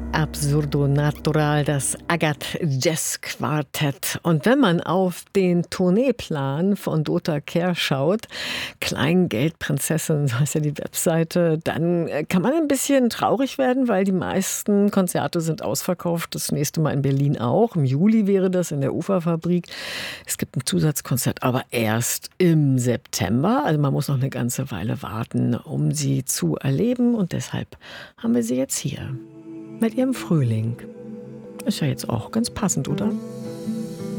Absurdo Natural, das Agathe Jazz Quartett. Und wenn man auf den Tourneeplan von Dota Kehr schaut, Kleingeldprinzessin, so heißt ja die Webseite, dann kann man ein bisschen traurig werden, weil die meisten Konzerte sind ausverkauft. Das nächste Mal in Berlin auch. Im Juli wäre das in der Uferfabrik. Es gibt ein Zusatzkonzert, aber erst im September. Also man muss noch eine ganze Weile warten, um sie zu erleben. Und deshalb haben wir sie jetzt hier. Mit ihrem Frühling. Ist ja jetzt auch ganz passend, oder?